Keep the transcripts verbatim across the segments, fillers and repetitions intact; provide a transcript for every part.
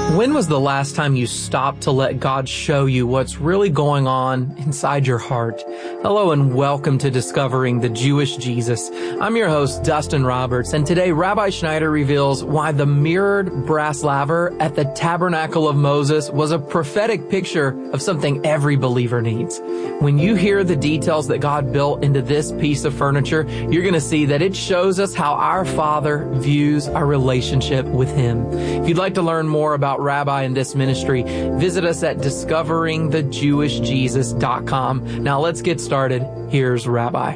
When was the last time you stopped to let God show you what's really going on inside your heart? Hello and welcome to Discovering the Jewish Jesus. I'm your host, Dustin Roberts, and today Rabbi Schneider reveals why the mirrored brass laver at the Tabernacle of Moses was a prophetic picture of something every believer needs. When you hear the details that God built into this piece of furniture, you're going to see that it shows us how our Father views our relationship with Him. If you'd like to learn more about Rabbi in this ministry, visit us at discovering the jewish jesus dot com. Now let's get started. Here's Rabbi.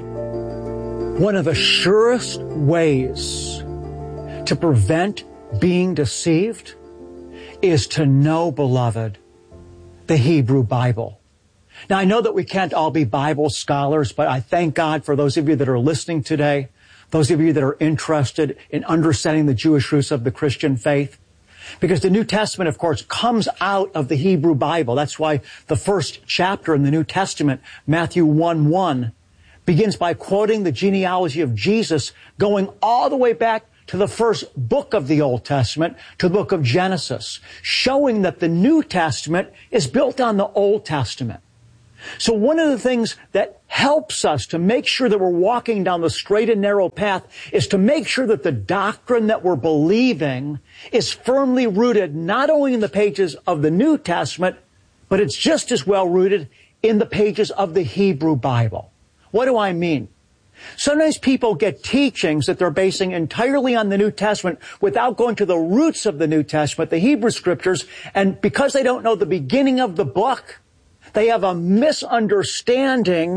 One of the surest ways to prevent being deceived is to know, beloved, the Hebrew Bible. Now, I know that we can't all be Bible scholars, but I thank God for those of you that are listening today, those of you that are interested in understanding the Jewish roots of the Christian faith. Because the New Testament, of course, comes out of the Hebrew Bible. That's why the first chapter in the New Testament, Matthew one one, begins by quoting the genealogy of Jesus, going all the way back to the first book of the Old Testament, to the book of Genesis, showing that the New Testament is built on the Old Testament. So one of the things that helps us to make sure that we're walking down the straight and narrow path is to make sure that the doctrine that we're believing is firmly rooted not only in the pages of the New Testament, but it's just as well rooted in the pages of the Hebrew Bible. What do I mean? Sometimes people get teachings that they're basing entirely on the New Testament without going to the roots of the New Testament, the Hebrew Scriptures, and because they don't know the beginning of the book, they have a misunderstanding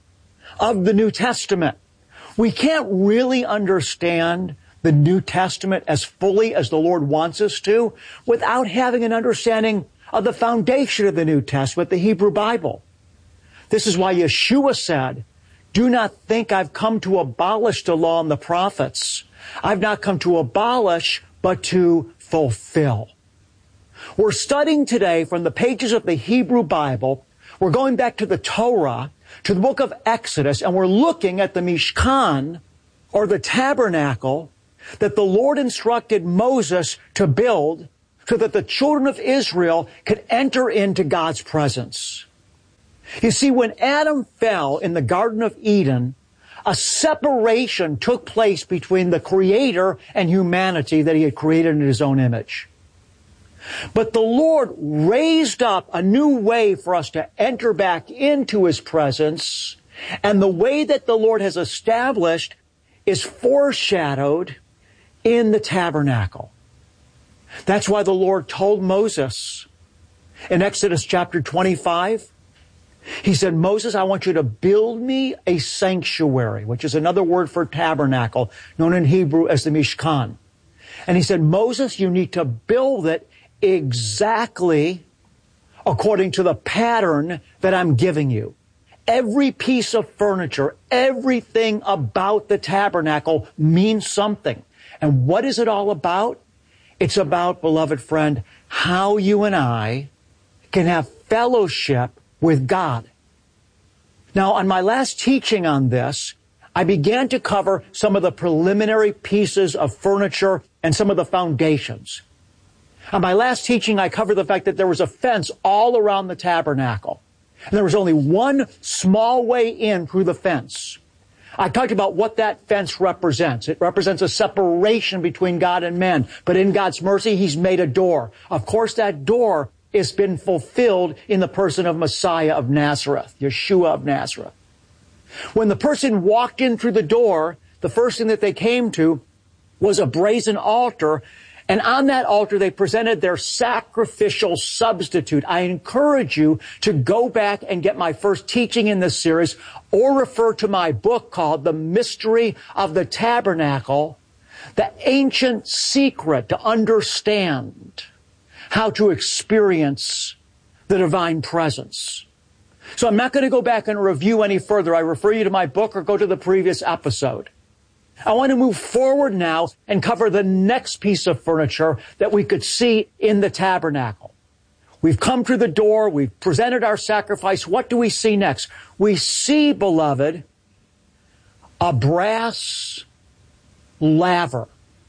of the New Testament. We can't really understand the New Testament as fully as the Lord wants us to without having an understanding of the foundation of the New Testament, the Hebrew Bible. This is why Yeshua said, "Do not think I've come to abolish the law and the prophets. I've not come to abolish, but to fulfill." We're studying today from the pages of the Hebrew Bible. We're going back to the Torah, to the book of Exodus, and we're looking at the Mishkan, or the tabernacle, that the Lord instructed Moses to build so that the children of Israel could enter into God's presence. You see, when Adam fell in the Garden of Eden, a separation took place between the Creator and humanity that He had created in His own image. But the Lord raised up a new way for us to enter back into His presence, and the way that the Lord has established is foreshadowed in the tabernacle. That's why the Lord told Moses in Exodus chapter twenty-five, He said, "Moses, I want you to build me a sanctuary," which is another word for tabernacle, known in Hebrew as the Mishkan. And He said, "Moses, you need to build it exactly according to the pattern that I'm giving you. Every piece of furniture, everything about the tabernacle means something. And what is it all about? It's about, beloved friend, how you and I can have fellowship with God." Now, on my last teaching on this, I began to cover some of the preliminary pieces of furniture and some of the foundations. On my last teaching, I covered the fact that there was a fence all around the tabernacle. And there was only one small way in through the fence. I talked about what that fence represents. It represents a separation between God and man. But in God's mercy, He's made a door. Of course, that door has been fulfilled in the person of Messiah of Nazareth, Yeshua of Nazareth. When the person walked in through the door, the first thing that they came to was a brazen altar. And on that altar, they presented their sacrificial substitute. I encourage you to go back and get my first teaching in this series, or refer to my book called The Mystery of the Tabernacle, the ancient secret to understand how to experience the divine presence. So I'm not going to go back and review any further. I refer you to my book or go to the previous episode. I want to move forward now and cover the next piece of furniture that we could see in the tabernacle. We've come through the door. We've presented our sacrifice. What do we see next? We see, beloved, a brass laver.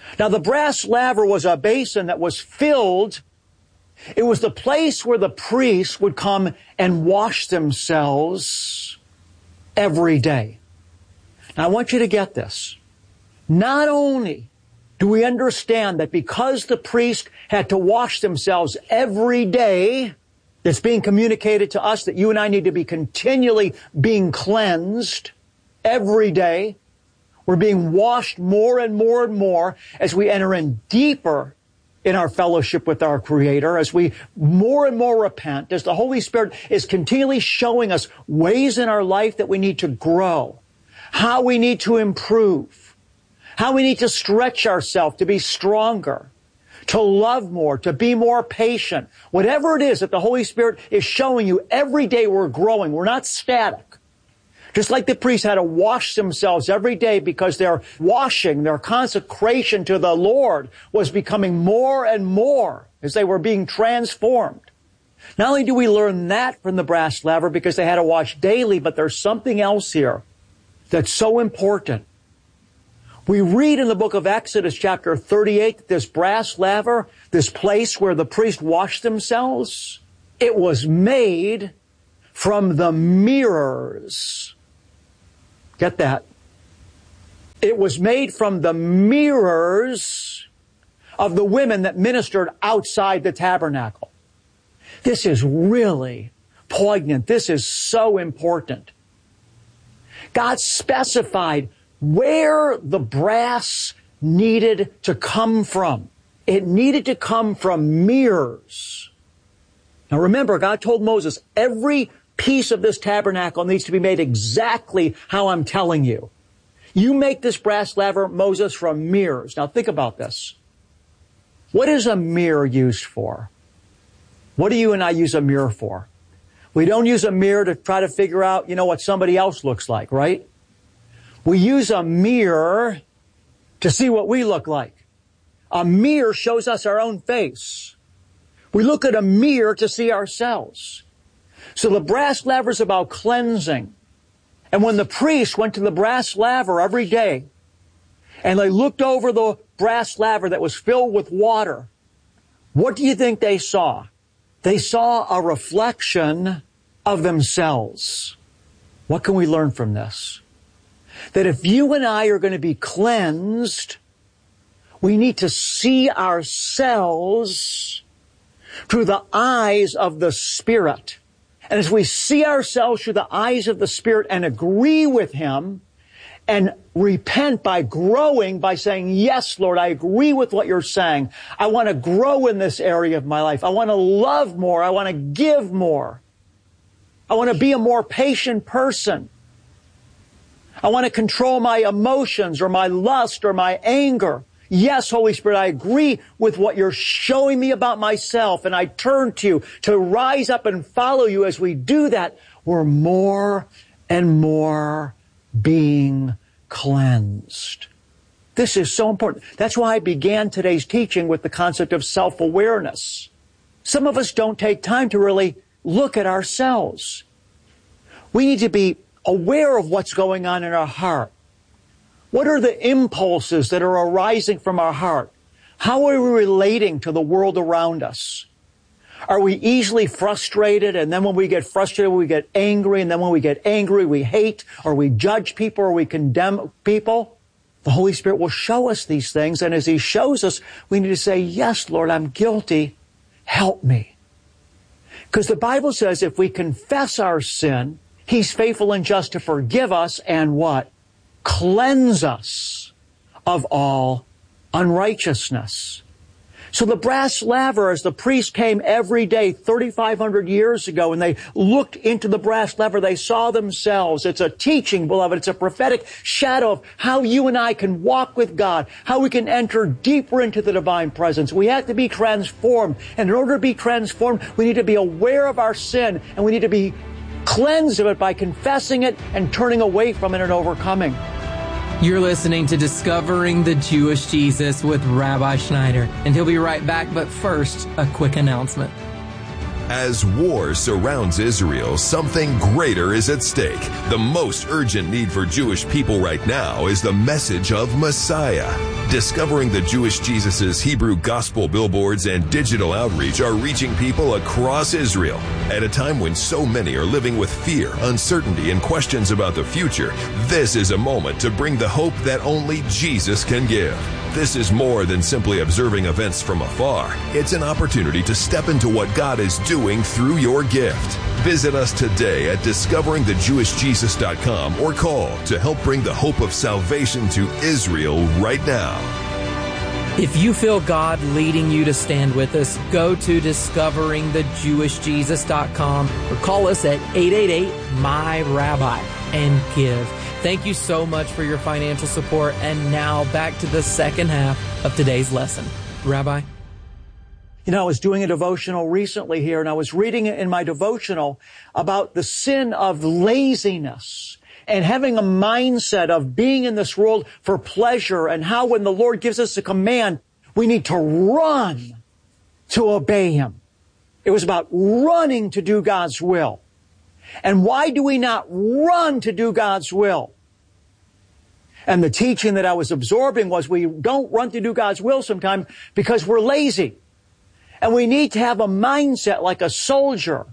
Now, the brass laver was a basin that was filled. It was the place where the priests would come and wash themselves every day. Now, I want you to get this. Not only do we understand that because the priest had to wash themselves every day, it's being communicated to us that you and I need to be continually being cleansed every day. We're being washed more and more and more as we enter in deeper in our fellowship with our Creator, as we more and more repent, as the Holy Spirit is continually showing us ways in our life that we need to grow, how we need to improve, how we need to stretch ourselves to be stronger, to love more, to be more patient. Whatever it is that the Holy Spirit is showing you, every day we're growing. We're not static. Just like the priests had to wash themselves every day because their washing, their consecration to the Lord was becoming more and more as they were being transformed. Not only do we learn that from the brass laver because they had to wash daily, but there's something else here that's so important. We read in the book of Exodus chapter thirty-eight that this brass laver, this place where the priests washed themselves, it was made from the mirrors. Get that? It was made from the mirrors of the women that ministered outside the tabernacle. This is really poignant. This is so important. God specified where the brass needed to come from. It needed to come from mirrors. Now remember, God told Moses, every piece of this tabernacle needs to be made exactly how I'm telling you. You make this brass laver, Moses, from mirrors. Now think about this. What is a mirror used for? What do you and I use a mirror for? We don't use a mirror to try to figure out, you know, what somebody else looks like, right? We use a mirror to see what we look like. A mirror shows us our own face. We look at a mirror to see ourselves. So the brass laver is about cleansing. And when the priests went to the brass laver every day, and they looked over the brass laver that was filled with water, what do you think they saw? They saw a reflection of themselves. What can we learn from this? That if you and I are going to be cleansed, we need to see ourselves through the eyes of the Spirit. And as we see ourselves through the eyes of the Spirit and agree with Him and repent by growing, by saying, yes, Lord, I agree with what you're saying. I want to grow in this area of my life. I want to love more. I want to give more. I want to be a more patient person. I want to control my emotions or my lust or my anger. Yes, Holy Spirit, I agree with what you're showing me about myself, and I turn to you to rise up and follow you. As we do that, we're more and more being cleansed. This is so important. That's why I began today's teaching with the concept of self-awareness. Some of us don't take time to really look at ourselves. We need to be aware of what's going on in our heart. What are the impulses that are arising from our heart? How are we relating to the world around us? Are we easily frustrated, and then when we get frustrated, we get angry, and then when we get angry, we hate, or we judge people, or we condemn people? The Holy Spirit will show us these things, and as He shows us, we need to say, yes, Lord, I'm guilty. Help me. Because the Bible says if we confess our sin, He's faithful and just to forgive us and what? Cleanse us of all unrighteousness. So the brass laver, as the priest came every day thirty-five hundred years ago, and they looked into the brass laver, they saw themselves. It's a teaching, beloved. It's a prophetic shadow of how you and I can walk with God, how we can enter deeper into the divine presence. We have to be transformed. And in order to be transformed, we need to be aware of our sin, and we need to be cleansed of it by confessing it and turning away from it and overcoming. You're listening to Discovering the Jewish Jesus with Rabbi Schneider, and he'll be right back, but first, a quick announcement. As war surrounds Israel, something greater is at stake. The most urgent need for Jewish people right now is the message of Messiah. Discovering the Jewish Jesus' Hebrew gospel billboards and digital outreach are reaching people across Israel. At a time when so many are living with fear, uncertainty, and questions about the future, this is a moment to bring the hope that only Jesus can give. This is more than simply observing events from afar. It's an opportunity to step into what God is doing through your gift. Visit us today at discovering the jewish jesus dot com or call to help bring the hope of salvation to Israel right now. If you feel God leading you to stand with us, go to discovering the jewish jesus dot com or call us at eight eight eight, M Y, Rabbi and give. Thank you so much for your financial support. And now back to the second half of today's lesson. Rabbi? You know, I was doing a devotional recently here, and I was reading in my devotional about the sin of laziness and having a mindset of being in this world for pleasure, and how when the Lord gives us a command, we need to run to obey Him. It was about running to do God's will. And why do we not run to do God's will? And the teaching that I was absorbing was we don't run to do God's will sometimes because we're lazy. And we need to have a mindset like a soldier.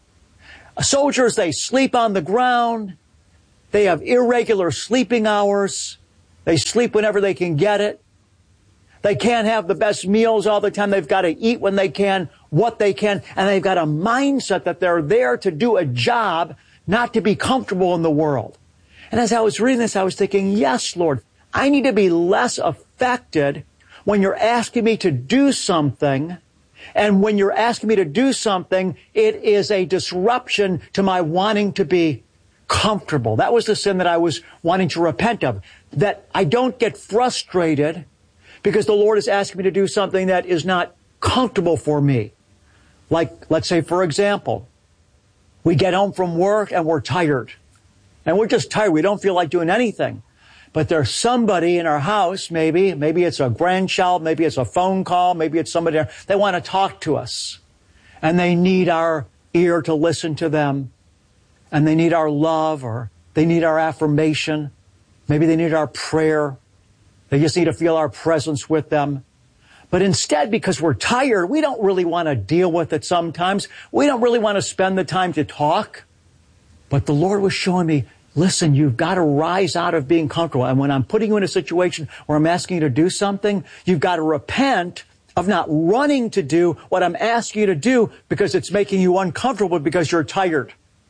Soldiers, they sleep on the ground. They have irregular sleeping hours. They sleep whenever they can get it. They can't have the best meals all the time. They've got to eat when they can, what they can, and they've got a mindset that they're there to do a job, not to be comfortable in the world. And as I was reading this, I was thinking, yes, Lord, I need to be less affected when you're asking me to do something. And when you're asking me to do something, it is a disruption to my wanting to be comfortable. That was the sin that I was wanting to repent of, that I don't get frustrated because the Lord is asking me to do something that is not comfortable for me. Like, let's say, for example, we get home from work and we're tired. And we're just tired. We don't feel like doing anything. But there's somebody in our house, maybe, maybe it's a grandchild, maybe it's a phone call, maybe it's somebody there. They want to talk to us. And they need our ear to listen to them. And they need our love, or they need our affirmation. Maybe they need our prayer. They just need to feel our presence with them. But instead, because we're tired, we don't really want to deal with it sometimes. We don't really want to spend the time to talk. But the Lord was showing me, listen, you've got to rise out of being comfortable. And when I'm putting you in a situation where I'm asking you to do something, you've got to repent of not running to do what I'm asking you to do because it's making you uncomfortable because you're tired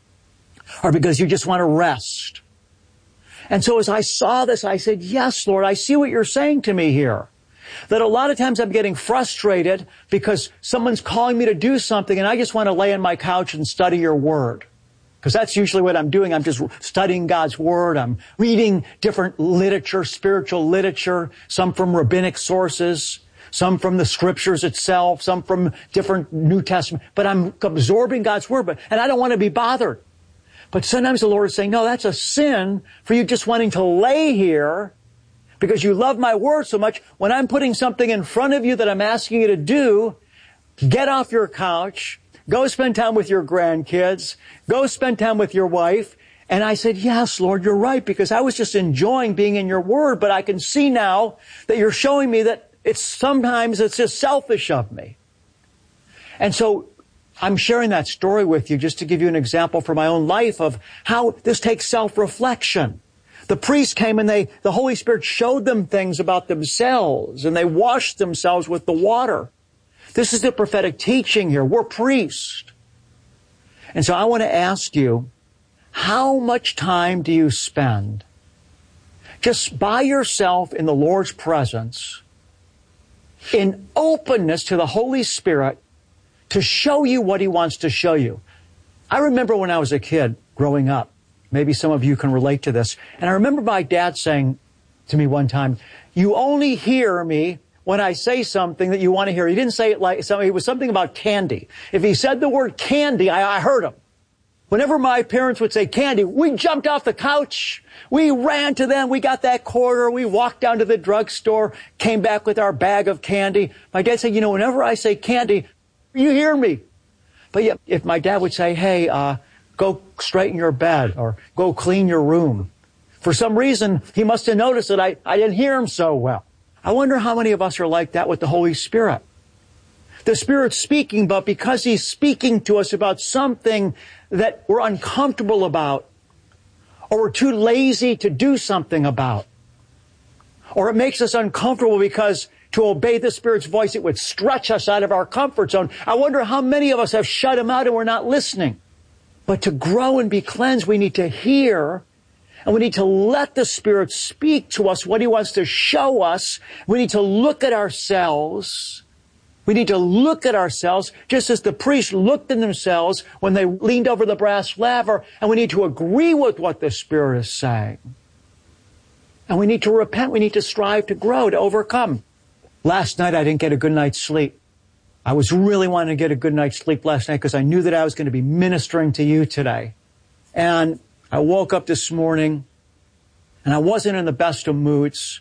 or because you just want to rest. And so as I saw this, I said, yes, Lord, I see what you're saying to me here. That a lot of times I'm getting frustrated because someone's calling me to do something and I just want to lay on my couch and study your word. Because that's usually what I'm doing. I'm just studying God's Word. I'm reading different literature, spiritual literature, some from rabbinic sources, some from the Scriptures itself, some from different New Testament. But I'm absorbing God's Word, but, and I don't want to be bothered. But sometimes the Lord is saying, no, that's a sin for you just wanting to lay here because you love my Word so much. When I'm putting something in front of you that I'm asking you to do, get off your couch. Go spend time with your grandkids. Go spend time with your wife. And I said, yes, Lord, you're right, because I was just enjoying being in your word, but I can see now that you're showing me that it's sometimes it's just selfish of me. And so I'm sharing that story with you just to give you an example from my own life of how this takes self-reflection. The priest came and they, the Holy Spirit showed them things about themselves, and they washed themselves with the water. This is the prophetic teaching here. We're priests. And so I want to ask you, how much time do you spend just by yourself in the Lord's presence, in openness to the Holy Spirit to show you what He wants to show you? I remember when I was a kid growing up, maybe some of you can relate to this, and I remember my dad saying to me one time, you only hear me when I say something that you want to hear. He didn't say it like, so it was something about candy. If he said the word candy, I, I heard him. Whenever my parents would say candy, we jumped off the couch. We ran to them. We got that quarter. We walked down to the drugstore, came back with our bag of candy. My dad said, you know, whenever I say candy, you hear me. But yet, if my dad would say, hey, uh, go straighten your bed or go clean your room, for some reason, he must have noticed that I, I didn't hear him so well. I wonder how many of us are like that with the Holy Spirit. The Spirit's speaking, but because He's speaking to us about something that we're uncomfortable about, or we're too lazy to do something about, or it makes us uncomfortable because to obey the Spirit's voice, it would stretch us out of our comfort zone. I wonder how many of us have shut Him out and we're not listening. But to grow and be cleansed, we need to hear, and we need to let the Spirit speak to us what He wants to show us. We need to look at ourselves. We need to look at ourselves just as the priests looked at themselves when they leaned over the brass laver, and we need to agree with what the Spirit is saying. And we need to repent. We need to strive to grow, to overcome. Last night I didn't get a good night's sleep. I was really wanting to get a good night's sleep last night because I knew that I was going to be ministering to you today. And I woke up this morning and I wasn't in the best of moods.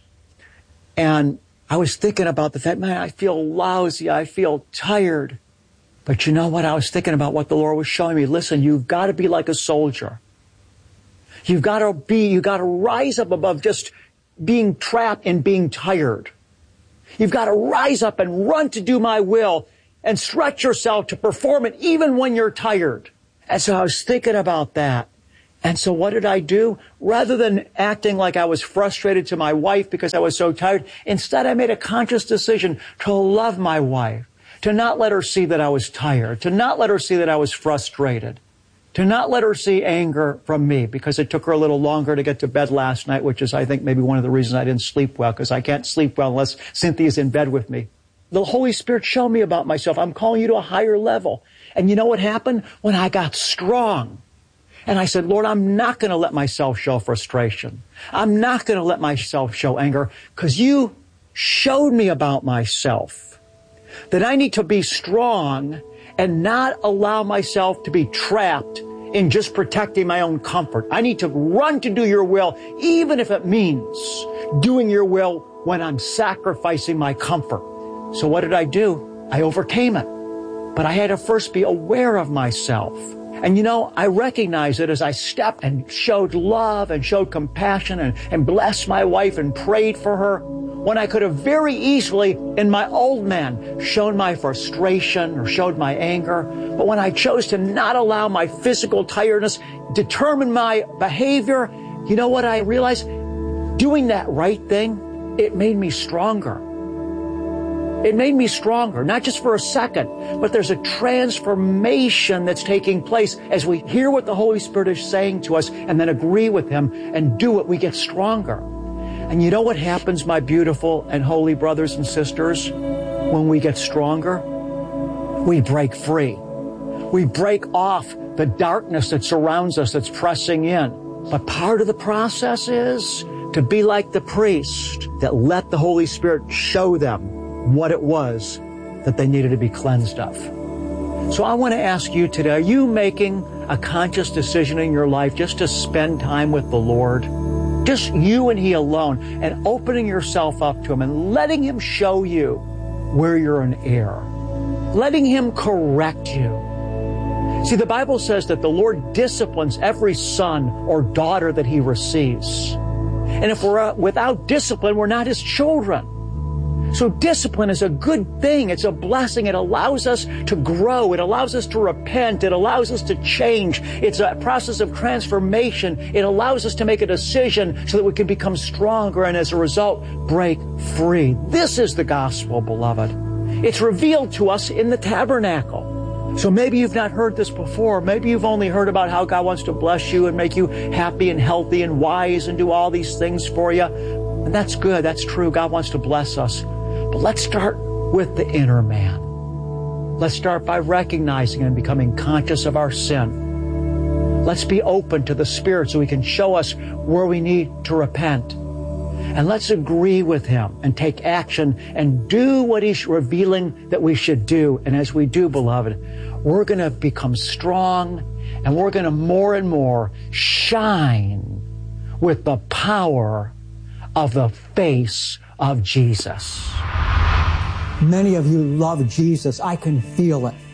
And I was thinking about the fact, man, I feel lousy. I feel tired. But you know what? I was thinking about what the Lord was showing me. Listen, you've got to be like a soldier. You've got to be, you've got to rise up above just being trapped and being tired. You've got to rise up and run to do my will and stretch yourself to perform it even when you're tired. And so I was thinking about that. And so what did I do? Rather than acting like I was frustrated to my wife because I was so tired, instead I made a conscious decision to love my wife, to not let her see that I was tired, to not let her see that I was frustrated, to not let her see anger from me because it took her a little longer to get to bed last night, which is, I think, maybe one of the reasons I didn't sleep well, because I can't sleep well unless Cynthia's in bed with me. The Holy Spirit showed me about myself. I'm calling you to a higher level. And you know what happened? When I got strong, and I said, Lord, I'm not going to let myself show frustration. I'm not going to let myself show anger, because you showed me about myself that I need to be strong and not allow myself to be trapped in just protecting my own comfort. I need to run to do your will, even if it means doing your will when I'm sacrificing my comfort. So what did I do? I overcame it. But I had to first be aware of myself. And you know, I recognized it as I stepped and showed love and showed compassion and, and blessed my wife and prayed for her, when I could have very easily, in my old man, shown my frustration or showed my anger. But when I chose to not allow my physical tiredness determine my behavior, you know what I realized? Doing that right thing, it made me stronger. It made me stronger, not just for a second, but there's a transformation that's taking place as we hear what the Holy Spirit is saying to us and then agree with Him and do it. We get stronger. And you know what happens, my beautiful and holy brothers and sisters, when we get stronger? We break free. We break off the darkness that surrounds us, that's pressing in. But part of the process is to be like the priest that let the Holy Spirit show them what it was that they needed to be cleansed of. So I want to ask you today, are you making a conscious decision in your life just to spend time with the Lord? Just you and He alone, and opening yourself up to Him and letting Him show you where you're in error. Letting Him correct you. See, the Bible says that the Lord disciplines every son or daughter that He receives. And if we're without discipline, we're not His children. So discipline is a good thing. It's a blessing. It allows us to grow. It allows us to repent. It allows us to change. It's a process of transformation. It allows us to make a decision so that we can become stronger and as a result, break free. This is the gospel, beloved. It's revealed to us in the tabernacle. So maybe you've not heard this before. Maybe you've only heard about how God wants to bless you and make you happy and healthy and wise and do all these things for you. And that's good. That's true. God wants to bless us. But let's start with the inner man. Let's start by recognizing and becoming conscious of our sin. Let's be open to the Spirit so He can show us where we need to repent. And let's agree with Him and take action and do what He's revealing that we should do. And as we do, beloved, we're going to become strong and we're going to more and more shine with the power of the face of Jesus. Many of you love Jesus. I can feel it.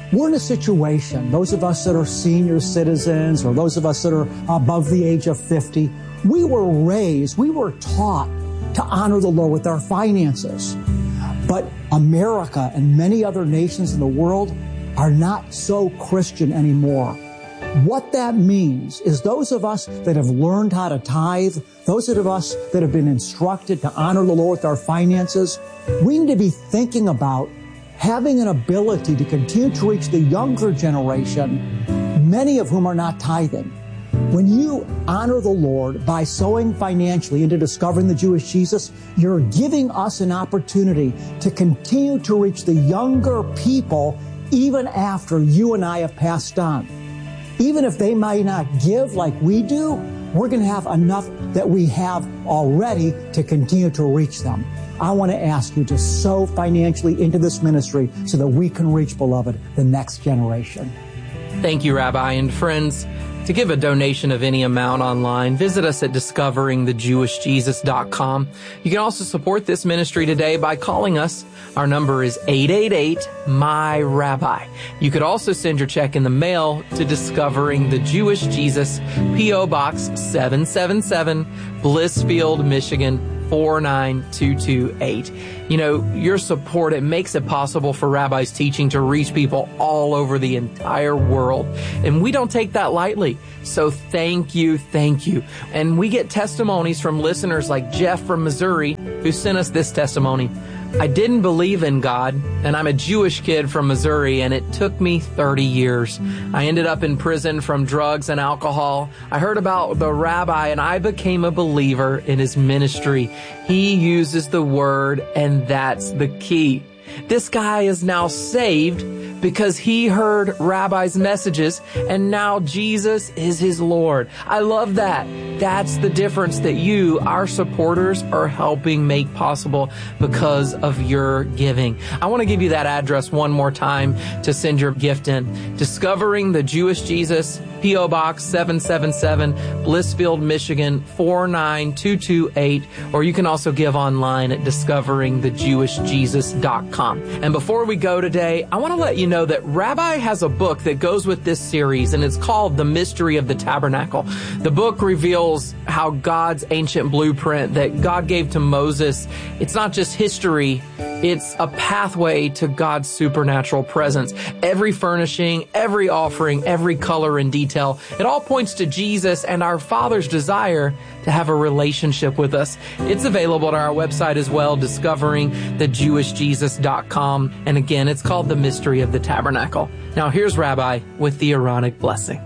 We're in a situation, those of us that are senior citizens or those of us that are above the age of fifty, we were raised, we were taught to honor the Lord with our finances. But America and many other nations in the world are not so Christian anymore. What that means is those of us that have learned how to tithe, those of us that have been instructed to honor the Lord with our finances, we need to be thinking about having an ability to continue to reach the younger generation, many of whom are not tithing. When you honor the Lord by sowing financially into discovering the Jewish Jesus, you're giving us an opportunity to continue to reach the younger people even after you and I have passed on. Even if they might not give like we do, we're going to have enough that we have already to continue to reach them. I want to ask you to sow financially into this ministry so that we can reach, beloved, the next generation. Thank you, Rabbi. And friends, to give a donation of any amount online, visit us at discovering the jewish jesus dot com. You can also support this ministry today by calling us. Our number is eight eight eight, M Y, Rabbi. You could also send your check in the mail to Discovering the Jewish Jesus, P O Box seven seven seven, Blissfield, Michigan, four nine two two eight. You know, your support, it makes it possible for Rabbi's teaching to reach people all over the entire world. And we don't take that lightly. So thank you, thank you. And we get testimonies from listeners like Jeff from Missouri, who sent us this testimony. I didn't believe in God, and I'm a Jewish kid from Missouri, and it took me thirty years. I ended up in prison from drugs and alcohol. I heard about the rabbi, and I became a believer in his ministry. He uses the word, and that's the key. This guy is now saved because he heard Rabbi's messages, and now Jesus is his Lord. I love that. That's the difference that you, our supporters, are helping make possible because of your giving. I want to give you that address one more time to send your gift in. Discovering the Jewish Jesus, P O Box seven seven seven, Blissfield, Michigan, four nine two two eight, or you can also give online at discovering the jewish jesus dot com. And before we go today, I want to let you know that Rabbi has a book that goes with this series, and it's called The Mystery of the Tabernacle. The book reveals how God's ancient blueprint that God gave to Moses, it's not just history, it's a pathway to God's supernatural presence. Every furnishing, every offering, every color and detail, it all points to Jesus and our Father's desire to have a relationship with us. It's available at our website as well, discovering the jewish jesus dot com. And again, it's called The Mystery of the Tabernacle. Now here's Rabbi with the Aaronic blessing.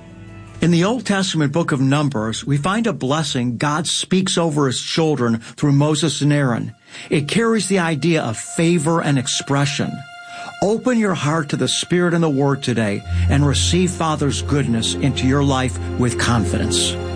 In the Old Testament book of Numbers, we find a blessing God speaks over his children through Moses and Aaron. It carries the idea of favor and expression. Open your heart to the Spirit and the Word today and receive Father's goodness into your life with confidence.